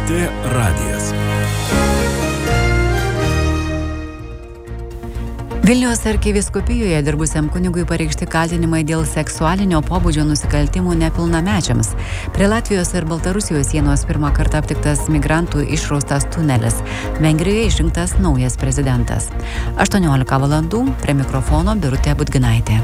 LRT radijas. Vilniaus arkivyskupijoje dirbusiam kunigui pareikšti kaltinimai dėl seksualinio pobūdžio nusikaltimų nepilnamečiams. Prie Latvijos ir Baltarusijos sienos pirmą kartą aptiktas migrantų išraustas tunelis. Vengrijoje išrinktas naujas prezidentas. 18 valandų prie mikrofono Birutė Budginaitė.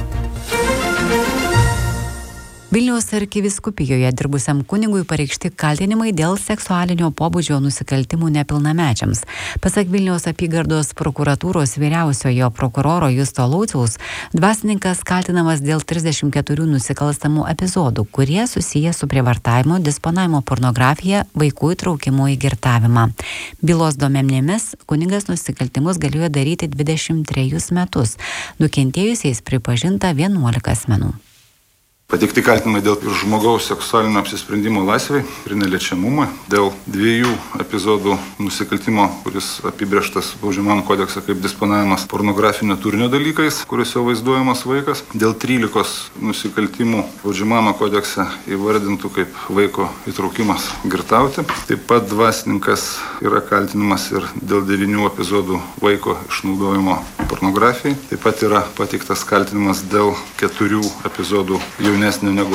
Vilniaus arkivyskupijoje dirbusiam kunigui pareikšti kaltinimai dėl seksualinio pobūdžio nusikaltimų nepilnamečiams. Pasak Vilniaus apygardos prokuratūros vyriausiojo prokuroro Justo Lauciaus, dvasininkas kaltinamas dėl 34 nusikalstamų epizodų, kurie susiję su prievartavimu, disponavimu pornografija, vaikų įtraukimu į girtavimą. Bylos duomenimis kunigas nusikaltimus galėjo daryti 23 metus. Nukentėjusiais pripažinta 11 asmenų. Pateikti kaltinimai dėl žmogaus seksualinio apsisprendimo laisvei ir neliečiamumą, dėl 2 epizodų nusikaltimo, kuris apibrėžtas Baudžiamajame kodekse kaip disponavimas pornografinio turinio dalykais, kuriuose vaizduojamas vaikas, dėl 13 nusikaltimų Baudžiamajame kodekse įvardintų kaip vaiko įtraukimas girtauti. Taip pat dvasininkas yra kaltinamas ir dėl 9 epizodų vaiko išnaudojimo pornografijai. Taip pat yra pateiktas kaltinimas dėl 4 epizodų jaunesnio negu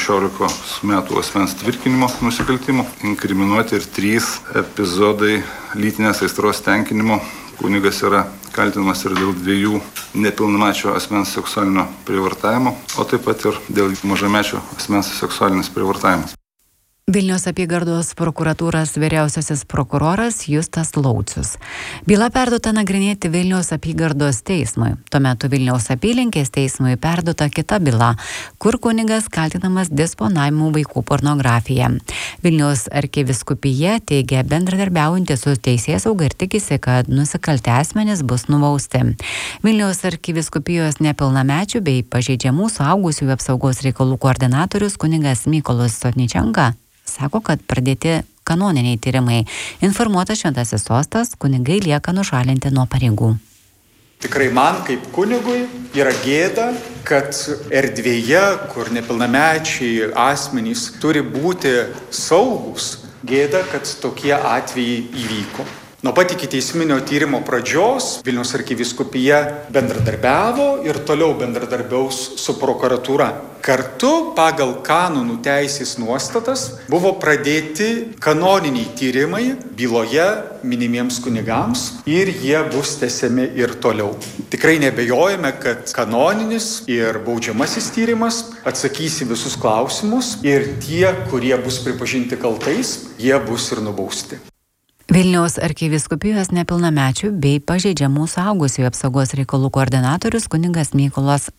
16 metų asmens tvirkinimo nusikaltimų. Inkriminuoti ir 3 epizodai lytinės aistros tenkinimo. Kunigas yra kaltinamas ir dėl 2 nepilnamečio asmens seksualinio prievartavimo, o taip pat ir dėl mažamečio asmens seksualinis prievartavimas. Vilniaus apygardos prokuratūros vyriausiasis prokuroras Justas Laucius. Byla perduota nagrinėti Vilniaus apygardos teismui. Tuo metu Vilniaus apylinkės teismui perduota kita byla, kur kunigas kaltinamas disponavimu vaikų pornografija. Vilniaus arkivyskupija teigia bendradarbiaujanti su teisėsauga ir tikisi, kad nusikaltę asmenys bus nubausti. Vilniaus arkivyskupijos nepilnamečių bei pažeidžiamų suaugusiųjų apsaugos reikalų koordinatorius kunigas Mykolas Sotničenka sako, kad pradėti kanoniniai tyrimai. Informuotas Šventasis Sostas, kunigai lieka nušalinti nuo pareigų. Tikrai man kaip kunigui yra gėda, kad erdvėje, kur nepilnamečiai asmenys turi būti saugus, gėda, kad tokie atvejai įvyko. Nuo pat ikiteisminio tyrimo pradžios Vilniaus arkivyskupija bendradarbiavo ir toliau bendradarbiaus su prokuratūra. Kartu pagal kanonų teisės nuostatas buvo pradėti kanoniniai tyrimai byloje minimiems kunigams ir jie bus tęsiami ir toliau. Tikrai nebejojame, kad kanoninis ir baudžiamasis tyrimas atsakys į visus klausimus ir tie, kurie bus pripažinti kaltais, jie bus ir nubausti. Vilniaus arkivyskupijos nepilnamečių bei pažeidžiamų suaugusiųjų apsaugos reikalų koordinatorius kunigas Mykolas